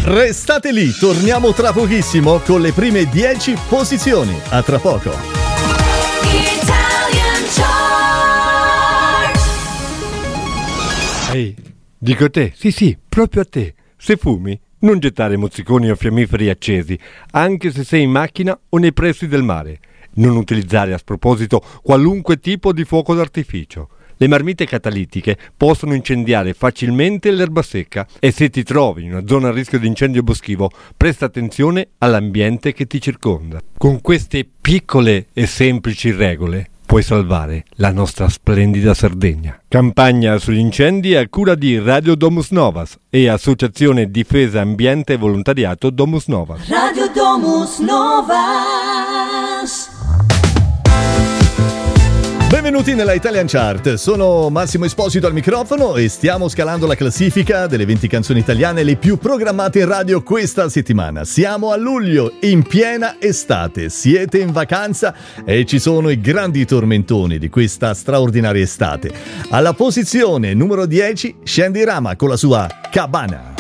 Restate lì, torniamo tra pochissimo con le prime 10 posizioni. A tra poco. Ehi, dico a te, sì, proprio a te. Se fumi, non gettare mozziconi o fiammiferi accesi, anche se sei in macchina o nei pressi del mare. Non utilizzare a sproposito qualunque tipo di fuoco d'artificio. Le marmite catalitiche possono incendiare facilmente l'erba secca e se ti trovi in una zona a rischio di incendio boschivo, presta attenzione all'ambiente che ti circonda. Con queste piccole e semplici regole puoi salvare la nostra splendida Sardegna. Campagna sugli incendi a cura di Radio Domus Novas e Associazione Difesa Ambiente e Volontariato Domus Novas. Radio Domus Novas. Benvenuti nella Italian Chart, sono Massimo Esposito al microfono e stiamo scalando la classifica delle 20 canzoni italiane le più programmate in radio questa settimana. Siamo a luglio, in piena estate, siete in vacanza e ci sono i grandi tormentoni di questa straordinaria estate. Alla posizione numero 10 Shandy Rama con la sua Cabana.